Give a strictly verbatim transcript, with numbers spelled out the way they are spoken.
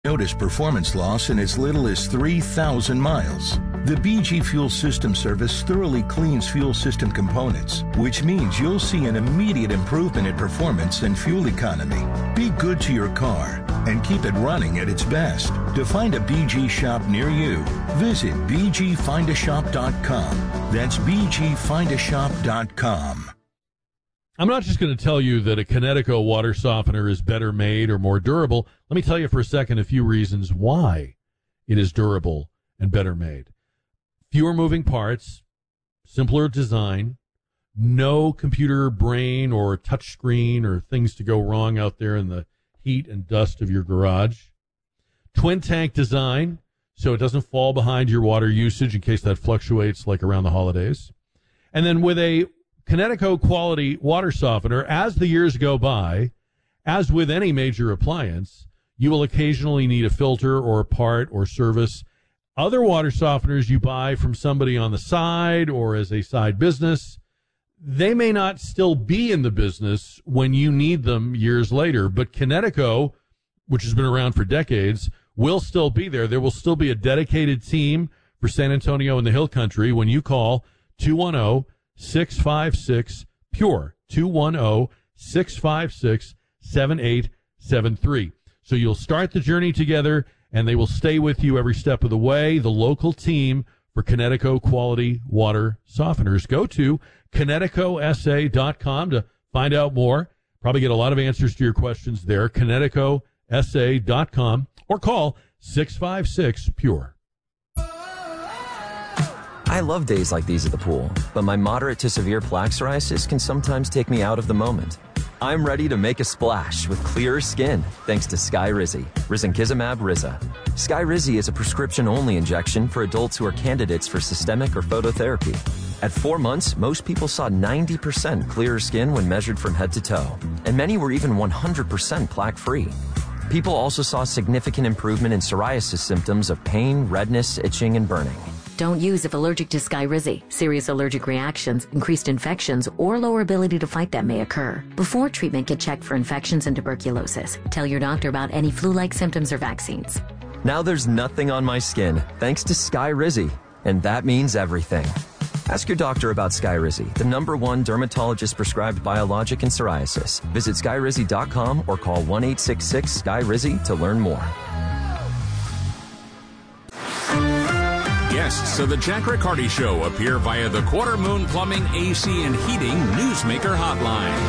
Notice performance loss in as little as three thousand miles. The B G Fuel System Service thoroughly cleans fuel system components, which means you'll see an immediate improvement in performance and fuel economy. Be good to your car and keep it running at its best. To find a B G shop near you, visit b g find a shop dot com. That's b g find a shop dot com. I'm not just going to tell you that a Kinetico water softener is better made or more durable. Let me tell you for a second a few reasons why it is durable and better made. Fewer moving parts, simpler design, no computer brain or touch screen or things to go wrong out there in the heat and dust of your garage. Twin tank design, so it doesn't fall behind your water usage in case that fluctuates like around the holidays. And then with a Kinetico quality water softener, as the years go by, as with any major appliance, you will occasionally need a filter or a part or service. Other water softeners you buy from somebody on the side or as a side business, they may not still be in the business when you need them years later, but Kinetico, which has been around for decades, will still be there. There will still be a dedicated team for San Antonio and the Hill Country when you call two one zero, six five six, P U R E, two one zero, six five six, seven eight seven three. So you'll start the journey together, and they will stay with you every step of the way. The local team for Kinetico quality water softeners. Go to kinetico s a dot com to find out more. Probably get a lot of answers to your questions there. kinetico s a dot com or call six five six, P U R E. I love days like these at the pool, but my moderate to severe plaque psoriasis can sometimes take me out of the moment. I'm ready to make a splash with clearer skin thanks to Skyrizi, risankizumab Riza. Skyrizi is a prescription-only injection for adults who are candidates for systemic or phototherapy. At four months, most people saw ninety percent clearer skin when measured from head to toe, and many were even one hundred percent plaque-free. People also saw significant improvement in psoriasis symptoms of pain, redness, itching, and burning. Don't use if allergic to Skyrizi. Serious allergic reactions, increased infections, or lower ability to fight them may occur. Before treatment, get checked for infections and tuberculosis. Tell your doctor about any flu-like symptoms or vaccines. Now there's nothing on my skin thanks to Skyrizi, and that means everything. Ask your doctor about Skyrizi, the number one dermatologist-prescribed biologic in psoriasis. Visit skyrizi dot com or call one eight six six, S K Y R I Z I to learn more. Guests of the Jack Riccardi Show appear via the Quarter Moon Plumbing, A C, and Heating Newsmaker Hotline.